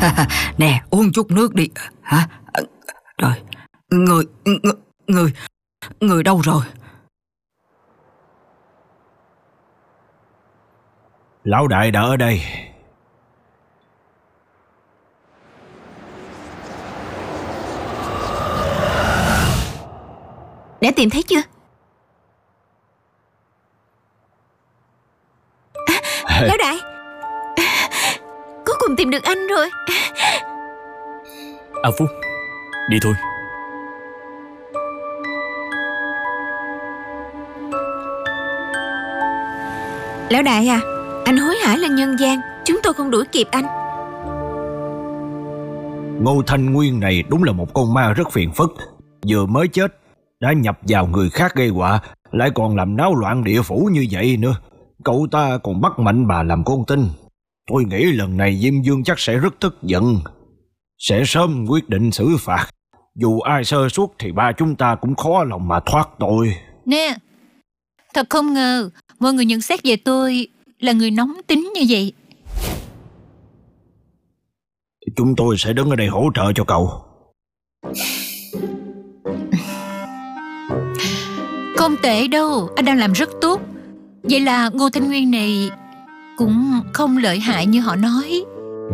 Nè, uống chút nước đi. Hả? Rồi, người, người, người đâu rồi? Lão đại đã ở đây. Đã tìm thấy chưa? Lão đại, cuối cùng tìm được anh rồi. A Phúc, đi thôi. Lão đại à, anh hối hả lên nhân gian, chúng tôi không đuổi kịp anh. Ngô Thanh Nguyên này đúng là một con ma rất phiền phức. Vừa mới chết đã nhập vào người khác gây họa, lại còn làm náo loạn địa phủ như vậy nữa. Cậu ta còn bắt mạnh bà làm con tin. Tôi nghĩ lần này Diêm Vương chắc sẽ rất tức giận, sẽ sớm quyết định xử phạt. Dù ai sơ suất thì ba chúng ta cũng khó lòng mà thoát tội. Nè, thật không ngờ mọi người nhận xét về tôi là người nóng tính như vậy. Chúng tôi sẽ đứng ở đây hỗ trợ cho cậu. Không tệ đâu, anh đang làm rất tốt. Vậy là Ngô Thanh Nguyên này cũng không lợi hại như họ nói.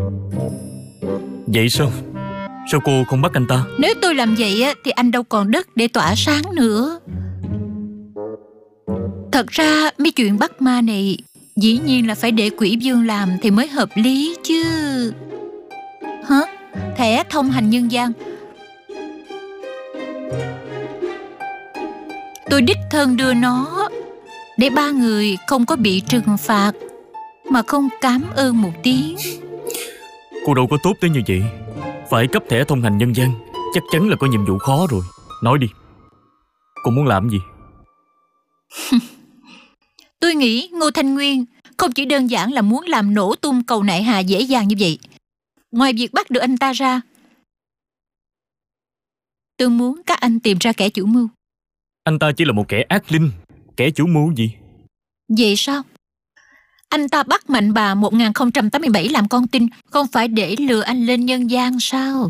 Vậy sao? Sao cô không bắt anh ta? Nếu tôi làm vậy thì anh đâu còn đất để tỏa sáng nữa. Thật ra mấy chuyện bắt ma này dĩ nhiên là phải để quỷ vương làm thì mới hợp lý chứ. Hả? Thẻ thông hành nhân gian tôi đích thân đưa nó để ba người không có bị trừng phạt mà không cảm ơn một tiếng. Cô đâu có tốt tới như vậy. Phải cấp thẻ thông hành nhân gian chắc chắn là có nhiệm vụ khó rồi. Nói đi, cô muốn làm gì? Tôi nghĩ Ngô Thanh Nguyên không chỉ đơn giản là muốn làm nổ tung cầu nại hà dễ dàng như vậy. Ngoài việc bắt được anh ta ra, tôi muốn các anh tìm ra kẻ chủ mưu. Anh ta chỉ là một kẻ ác linh. Kẻ chủ mưu gì? Vậy sao? Anh ta bắt mạnh bà 1087 làm con tin, không phải để lừa anh lên nhân gian sao?